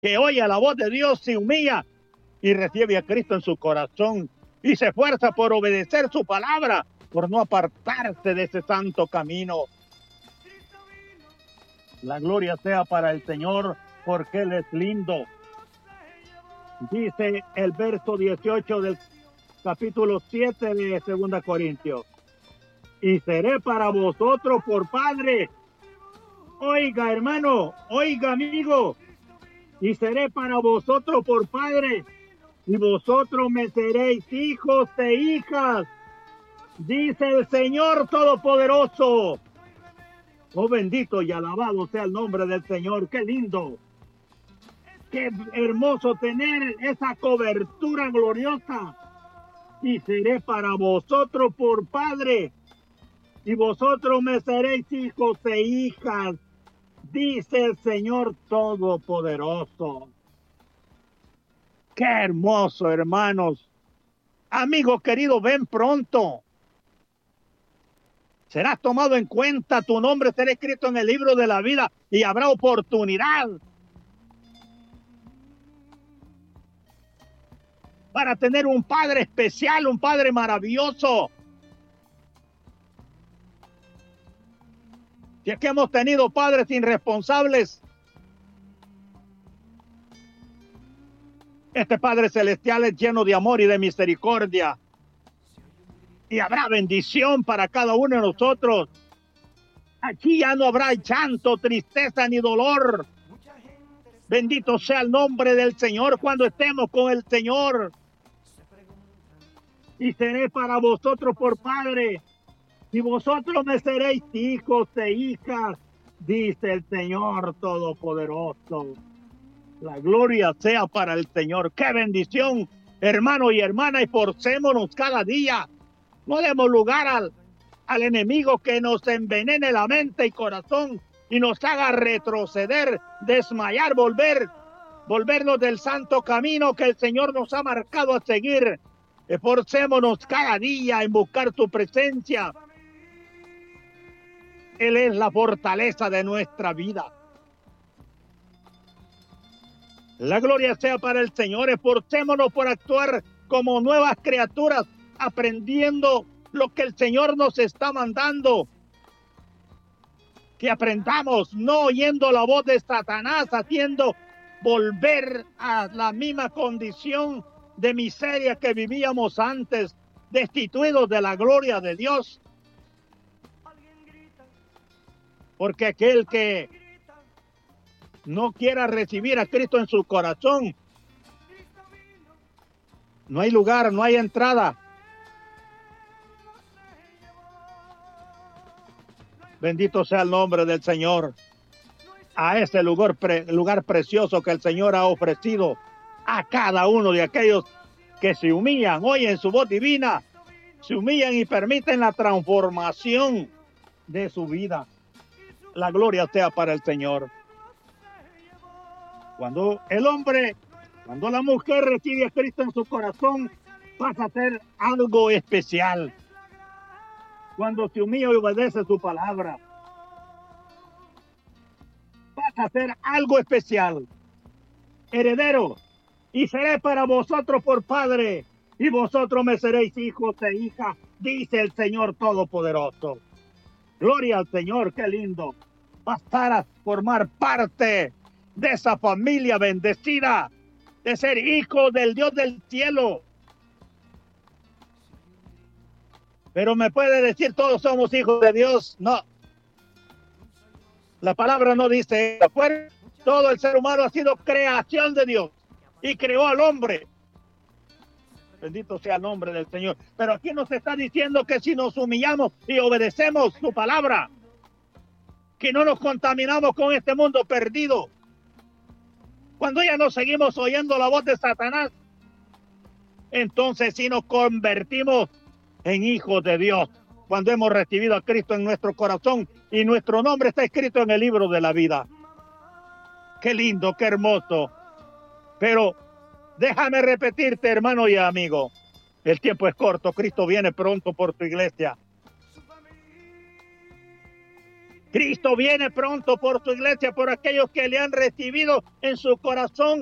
que oye la voz de Dios, se humilla y recibe a Cristo en su corazón y se esfuerza por obedecer su palabra, por no apartarse de ese santo camino. La gloria sea para el Señor, porque Él es lindo. Dice el verso 18 del capítulo 7 de 2 Corintios. Y seré para vosotros por padre. Oiga, hermano, oiga, amigo. Y seré para vosotros por padre. Y vosotros me seréis hijos e hijas. Dice el Señor Todopoderoso. Oh, bendito y alabado sea el nombre del Señor. Qué lindo. Qué hermoso tener esa cobertura gloriosa. Y seré para vosotros por padre. Y vosotros me seréis hijos e hijas. Dice el Señor Todopoderoso. Qué hermoso, hermanos. Amigos queridos, ven pronto. Serás tomado en cuenta, tu nombre será escrito en el libro de la vida y habrá oportunidad para tener un Padre especial, un Padre maravilloso. Si es que hemos tenido padres irresponsables, este Padre Celestial es lleno de amor y de misericordia. Y habrá bendición para cada uno de nosotros. Aquí ya no habrá llanto, tristeza ni dolor. Bendito sea el nombre del Señor cuando estemos con el Señor. Y seré para vosotros por padre. Y vosotros me seréis hijos e hijas, dice el Señor Todopoderoso. La gloria sea para el Señor. ¡Qué bendición, hermano y hermana! Esforcémonos cada día. No demos lugar al enemigo que nos envenene la mente y corazón y nos haga retroceder, desmayar, volvernos del santo camino que el Señor nos ha marcado a seguir. Esforcémonos cada día en buscar su presencia. Él es la fortaleza de nuestra vida. La gloria sea para el Señor. Esforcémonos por actuar como nuevas criaturas, aprendiendo lo que el Señor nos está mandando. Que aprendamos, no oyendo la voz de Satanás, haciendo volver a la misma condición de miseria que vivíamos antes, destituidos de la gloria de Dios. Porque aquel que no quiera recibir a Cristo en su corazón, no hay lugar, no hay entrada. Bendito sea el nombre del Señor. A ese lugar precioso que el Señor ha ofrecido a cada uno de aquellos que se humillan, oyen su voz divina, se humillan y permiten la transformación de su vida. La gloria sea para el Señor. Cuando la mujer recibe a Cristo en su corazón, pasa a ser algo especial. Cuando se humilla y obedece su palabra, pasa a ser algo especial. Heredero, y seré para vosotros por padre, y vosotros me seréis hijos e hijas, dice el Señor Todopoderoso. Gloria al Señor, qué lindo. Pasar a formar parte de esa familia bendecida, de ser hijo del Dios del cielo. Pero me puede decir, todos somos hijos de Dios. No. La palabra no dice eso. Todo el ser humano ha sido creación de Dios y creó al hombre. Bendito sea el nombre del Señor. Pero aquí nos está diciendo que si nos humillamos y obedecemos su palabra, que no nos contaminamos con este mundo perdido. Cuando ya no seguimos oyendo la voz de Satanás, entonces sí nos convertimos en hijos de Dios. Cuando hemos recibido a Cristo en nuestro corazón y nuestro nombre está escrito en el libro de la vida. Qué lindo, qué hermoso. Pero déjame repetirte, hermano y amigo, el tiempo es corto, Cristo viene pronto por tu iglesia. Cristo viene pronto por su iglesia, por aquellos que le han recibido en su corazón